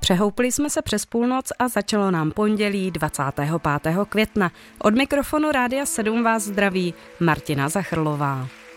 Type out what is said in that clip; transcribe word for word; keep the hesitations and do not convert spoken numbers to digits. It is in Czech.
Přehoupli jsme se přes půlnoc a začalo nám pondělí dvacátého pátého května. Od mikrofonu Rádia sedm vás zdraví Martina Zachrlová.